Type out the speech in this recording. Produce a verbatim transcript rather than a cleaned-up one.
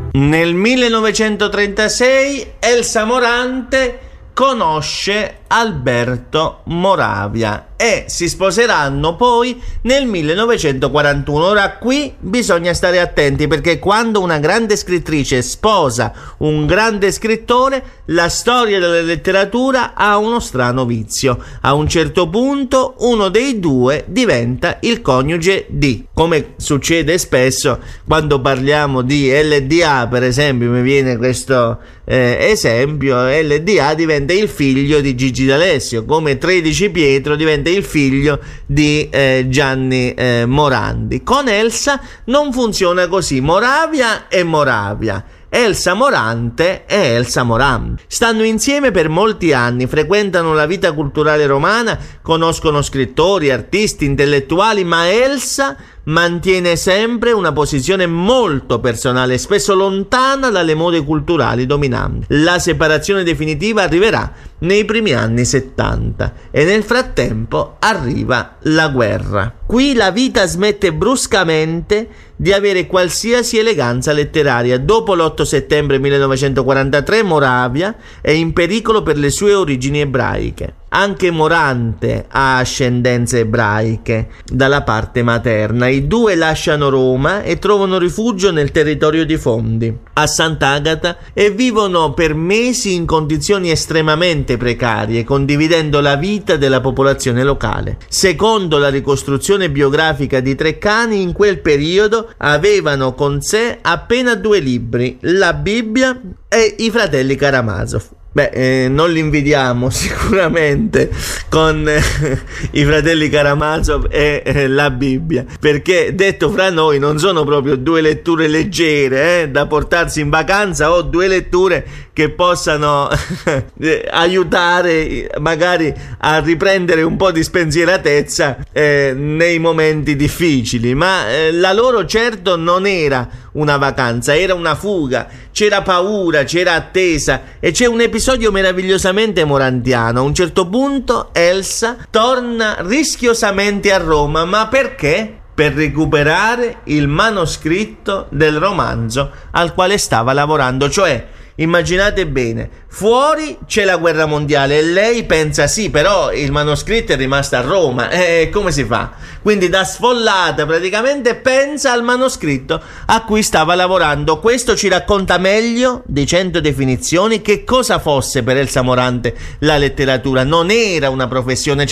Nel millenovecentotrentasei Elsa Morante conosce Alberto Moravia e si sposeranno poi nel millenovecentoquarantuno. Ora qui bisogna stare attenti, perché quando una grande scrittrice sposa un grande scrittore, la storia della letteratura ha uno strano vizio. A un certo punto uno dei due diventa il coniuge di, come succede spesso quando parliamo di L D A, per esempio. Mi viene questo eh, esempio: L D A diventa il figlio di Gigi D'Alessio, come tredici Pietro diventa il figlio di eh, Gianni eh, Morandi. Con Elsa non funziona così. Moravia è Moravia, Elsa Morante è Elsa Morante. Stanno insieme per molti anni, frequentano la vita culturale romana, conoscono scrittori, artisti, intellettuali, ma Elsa mantiene sempre una posizione molto personale, spesso lontana dalle mode culturali dominanti. La separazione definitiva arriverà nei primi anni settanta e nel frattempo arriva la guerra. Qui la vita smette bruscamente di avere qualsiasi eleganza letteraria. Dopo l'otto settembre millenovecentoquarantatré Moravia è in pericolo per le sue origini ebraiche. Anche Morante ha ascendenze ebraiche dalla parte materna. I due lasciano Roma e trovano rifugio nel territorio di Fondi, a Sant'Agata, e vivono per mesi in condizioni estremamente precarie, condividendo la vita della popolazione locale. Secondo la ricostruzione biografica di Treccani, in quel periodo avevano con sé appena due libri, la Bibbia e i fratelli Karamazov. Beh, eh, non li invidiamo sicuramente con eh, i fratelli Karamazov e eh, la Bibbia, perché, detto fra noi, non sono proprio due letture leggere eh, da portarsi in vacanza, o due letture che possano eh, aiutare magari a riprendere un po' di spensieratezza eh, nei momenti difficili. Ma eh, la loro certo non era una vacanza, era una fuga. C'era paura, c'era attesa, e c'è un episodio meravigliosamente morantiano. A un certo punto Elsa torna rischiosamente a Roma, ma perché? Per recuperare il manoscritto del romanzo al quale stava lavorando. Cioè, immaginate bene, fuori c'è la guerra mondiale e lei pensa: sì, però il manoscritto è rimasto a Roma, e come si fa? Quindi da sfollata praticamente pensa al manoscritto a cui stava lavorando. Questo ci racconta meglio di cento definizioni che cosa fosse per Elsa Morante la letteratura. Non era una professione.